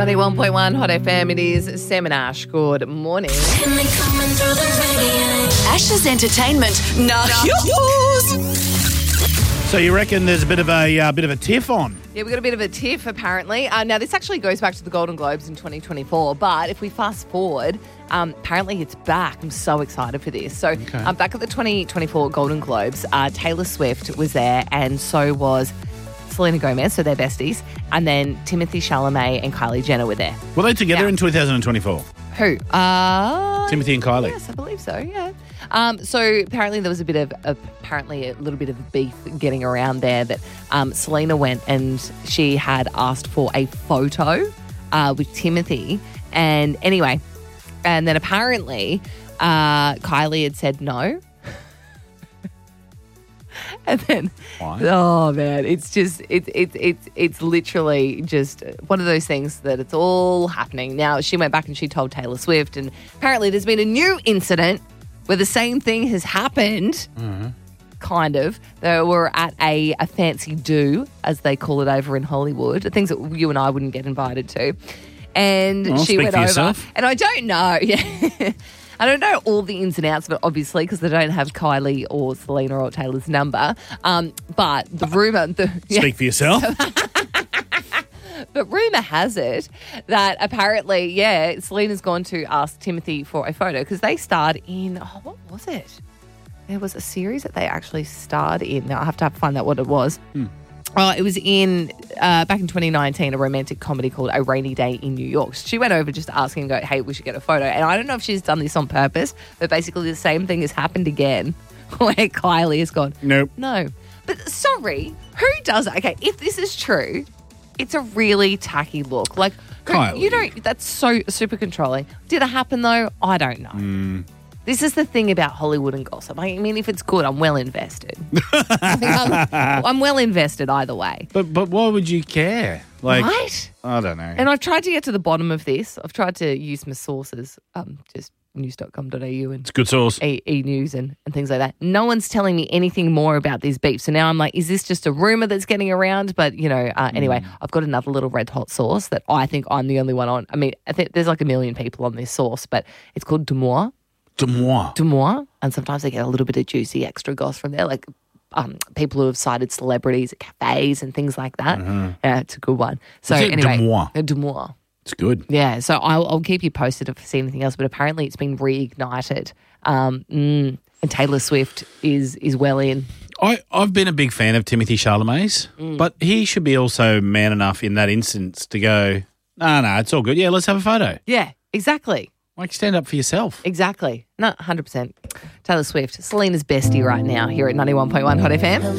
91.1 Hot FM. It is Sam and Ash. Good morning. Ash's entertainment. Nah, yours. So you reckon there's a bit of a tiff on? Yeah, we got a bit of a tiff apparently. Now this actually goes back to the Golden Globes in 2024, but if we fast forward, apparently it's back. I'm so excited for this. So back at the 2024 Golden Globes, Taylor Swift was there, and so was Selena Gomez, so they're besties, and then Timothy Chalamet and Kylie Jenner were there. Were they together in 2024? Who? Timothy and Kylie. Yes, I believe so, yeah. So apparently there was a little bit of beef getting around there that Selena went and she had asked for a photo with Timothy. And anyway, and then apparently Kylie had said no. And then, why? Oh man, it's just it's literally just one of those things that it's all happening. Now she went back and she told Taylor Swift, and apparently there's been a new incident where the same thing has happened. Mm-hmm. Kind of. They were at a fancy do, as they call it over in Hollywood, things that you and I wouldn't get invited to. And she went over, yourself. And I don't know. Yeah. I don't know all the ins and outs of it, obviously, because they don't have Kylie or Selena or Taylor's number. But the rumour... Speak for yourself. But rumour has it that apparently, Selena's gone to ask Timothy for a photo because they starred in... Oh, what was it? There was a series that they actually starred in. Now, I have to find out what it was. It was in, back in 2019, a romantic comedy called A Rainy Day in New York. She went over just to ask him, hey, we should get a photo. And I don't know if she's done this on purpose, but basically the same thing has happened again where Kylie has gone, Nope. No. But sorry, who does it? Okay, if this is true, it's a really tacky look. Like, Kylie. That's so super controlling. Did it happen though? I don't know. This is the thing about Hollywood and gossip. I mean, if it's good, I'm well invested. I'm well invested either way. But why would you care? Like, right? I don't know. And I've tried to get to the bottom of this. I've tried to use my sources, just news.com.au and It's a good source. E-News and things like that. No one's telling me anything more about these beefs. So now I'm like, is this just a rumour that's getting around? But, anyway, I've got another little red hot source that I think I'm the only one on. I mean, I think there's like a million people on this source, but it's called Demois. Demois. And sometimes they get a little bit of juicy extra goss from there, like people who have cited celebrities at cafes and things like that. Mm-hmm. Yeah, it's a good one. So anyway, Demois. It's good. Yeah, so I'll keep you posted if I see anything else, but apparently it's been reignited. And Taylor Swift is well in. I've been a big fan of Timothy Chalamet's, but he should be also man enough in that instance to go, no, it's all good. Yeah, let's have a photo. Yeah, exactly. Like, stand up for yourself. Exactly. No, 100%. Taylor Swift, Selena's bestie right now here at 91.1 Hot FM.